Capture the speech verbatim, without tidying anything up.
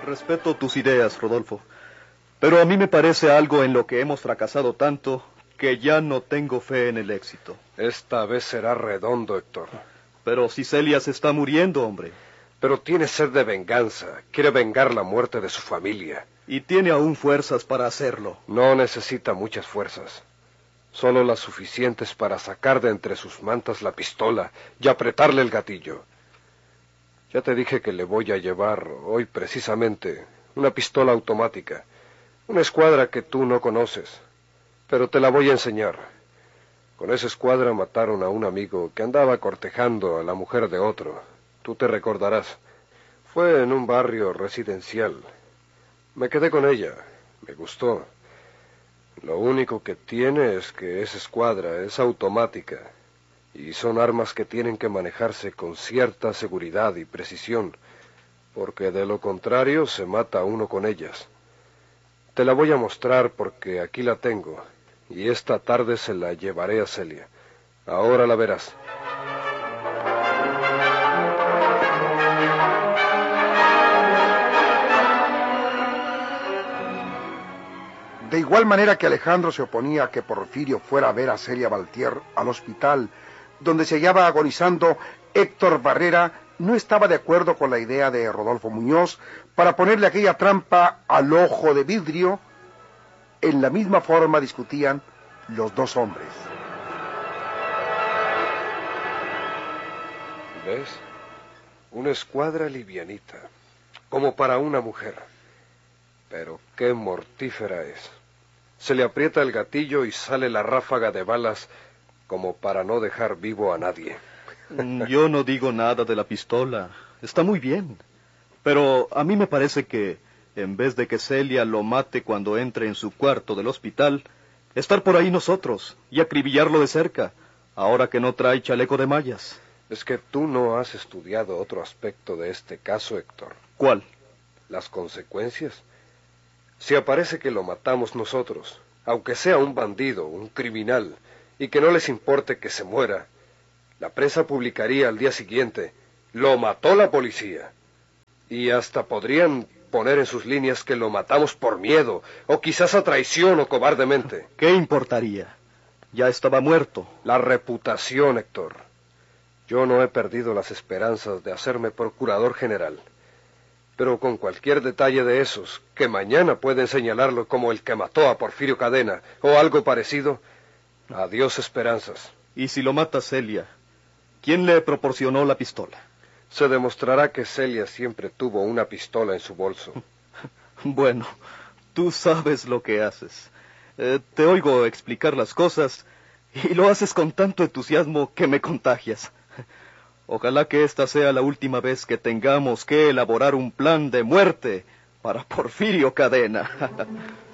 Respeto tus ideas, Rodolfo. Pero a mí me parece algo en lo que hemos fracasado tanto que ya no tengo fe en el éxito. Esta vez será redondo, Héctor. Pero si Celia se está muriendo, hombre. Pero tiene sed de venganza. Quiere vengar la muerte de su familia. Y tiene aún fuerzas para hacerlo. No necesita muchas fuerzas. Solo las suficientes para sacar de entre sus mantas la pistola y apretarle el gatillo. Ya te dije que le voy a llevar hoy precisamente una pistola automática. Una escuadra que tú no conoces. Pero te la voy a enseñar. Con esa escuadra mataron a un amigo que andaba cortejando a la mujer de otro. Tú te recordarás. Fue en un barrio residencial. Me quedé con ella. Me gustó. Lo único que tiene es que esa escuadra es automática. Y son armas que tienen que manejarse con cierta seguridad y precisión. Porque de lo contrario se mata a uno con ellas. Te la voy a mostrar porque aquí la tengo. Y esta tarde se la llevaré a Celia. Ahora la verás. De igual manera que Alejandro se oponía a que Porfirio fuera a ver a Celia Valtier al hospital, donde se hallaba agonizando, Héctor Barrera no estaba de acuerdo con la idea de Rodolfo Muñoz para ponerle aquella trampa al ojo de vidrio. En la misma forma discutían los dos hombres. ¿Ves? Una escuadra livianita, como para una mujer. Pero qué mortífera es. Se le aprieta el gatillo y sale la ráfaga de balas como para no dejar vivo a nadie. Yo no digo nada de la pistola. Está muy bien. Pero a mí me parece que, en vez de que Celia lo mate cuando entre en su cuarto del hospital, estar por ahí nosotros y acribillarlo de cerca, ahora que no trae chaleco de mallas. Es que tú no has estudiado otro aspecto de este caso, Héctor. ¿Cuál? Las consecuencias. Si aparece que lo matamos nosotros, aunque sea un bandido, un criminal, y que no les importe que se muera, la prensa publicaría al día siguiente: lo mató la policía. Y hasta podrían poner en sus líneas que lo matamos por miedo, o quizás a traición o cobardemente. ¿Qué importaría? Ya estaba muerto. La reputación, Héctor. Yo no he perdido las esperanzas de hacerme procurador general. Pero con cualquier detalle de esos, que mañana pueden señalarlo como el que mató a Porfirio Cadena, o algo parecido, adiós esperanzas. ¿Y si lo mata Celia? ¿Quién le proporcionó la pistola? Se demostrará que Celia siempre tuvo una pistola en su bolso. Bueno, tú sabes lo que haces. Eh, te oigo explicar las cosas y lo haces con tanto entusiasmo que me contagias. Ojalá que esta sea la última vez que tengamos que elaborar un plan de muerte para Porfirio Cadena.